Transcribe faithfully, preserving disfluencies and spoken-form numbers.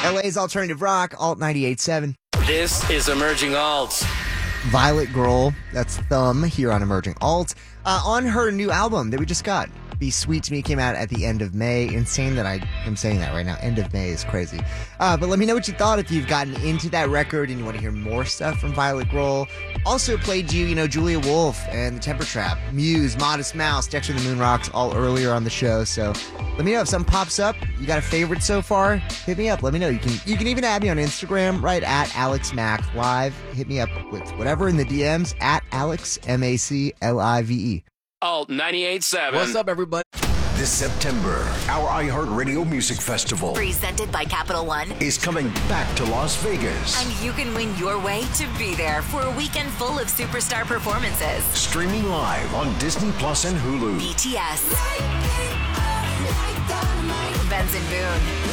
L A's alternative rock, Alt ninety-eight point seven. This is Emerging Alt. Violet Girl, that's Thumb here on Emerging Alt. Uh, on her new album that we just got, Be Sweet to Me, came out at the end of May. Insane that I am saying that right now. End of May is crazy. Uh, but let me know what you thought if you've gotten into that record and you want to hear more stuff from Violet Girl. Also played you, you know, Julia Wolf and The Temper Trap, Muse, Modest Mouse, Dexter the Moon Rocks, all earlier on the show. So let me know if something pops up. You got a favorite so far? Hit me up. Let me know. You can you can even add me on Instagram, right at Alex Mac Live. Hit me up with whatever in the D Ms at Alex M A C L I V E. Alt ninety-eight point seven. What's up, everybody? This September, our iHeartRadio Music Festival, presented by Capital One, is coming back to Las Vegas. And you can win your way to be there for a weekend full of superstar performances. Streaming live on Disney Plus and Hulu. B T S, Benson Boone,